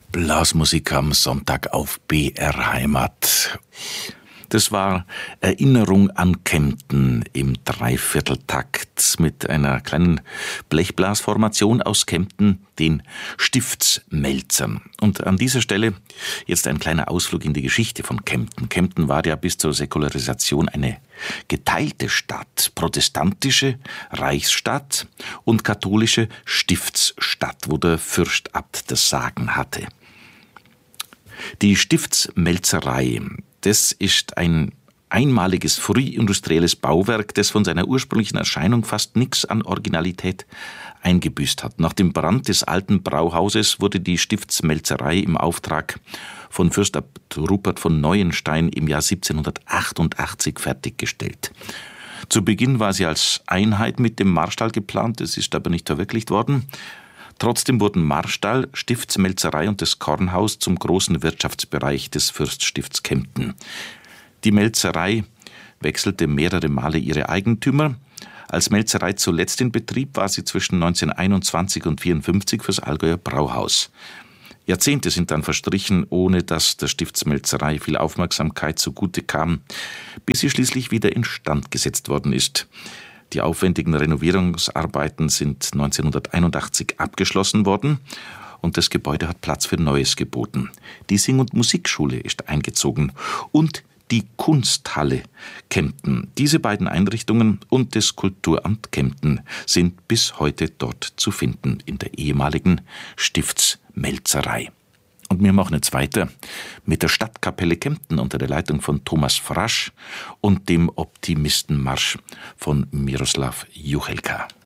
Blasmusik am Sonntag auf BR Heimat. Das war Erinnerung an Kempten im Dreivierteltakt mit einer kleinen Blechblasformation aus Kempten, den Stiftsmelzern. Und an dieser Stelle jetzt ein kleiner Ausflug in die Geschichte von Kempten. Kempten war ja bis zur Säkularisation eine geteilte Stadt, protestantische Reichsstadt und katholische Stiftsstadt, wo der Fürstabt das Sagen hatte. Die Stiftsmelzerei, das ist ein einmaliges frühindustrielles Bauwerk, das von seiner ursprünglichen Erscheinung fast nichts an Originalität eingebüßt hat. Nach dem Brand des alten Brauhauses wurde die Stiftsmelzerei im Auftrag von Fürstabt Rupert von Neuenstein im Jahr 1788 fertiggestellt. Zu Beginn war sie als Einheit mit dem Marstall geplant, das ist aber nicht verwirklicht worden. Trotzdem wurden Marstall, Stiftsmelzerei und das Kornhaus zum großen Wirtschaftsbereich des Fürststifts Kempten. Die Melzerei wechselte mehrere Male ihre Eigentümer. Als Melzerei zuletzt in Betrieb war sie zwischen 1921 und 1954 fürs Allgäuer Brauhaus. Jahrzehnte sind dann verstrichen, ohne dass der Stiftsmelzerei viel Aufmerksamkeit zugute kam, bis sie schließlich wieder instand gesetzt worden ist. Die aufwendigen Renovierungsarbeiten sind 1981 abgeschlossen worden und das Gebäude hat Platz für Neues geboten. Die Sing- und Musikschule ist eingezogen und die Kunsthalle Kempten. Diese beiden Einrichtungen und das Kulturamt Kempten sind bis heute dort zu finden, in der ehemaligen Stiftsmelzerei. Und wir machen jetzt weiter mit der Stadtkapelle Kempten unter der Leitung von Thomas Frasch und dem Optimistenmarsch von Miroslav Juchelka.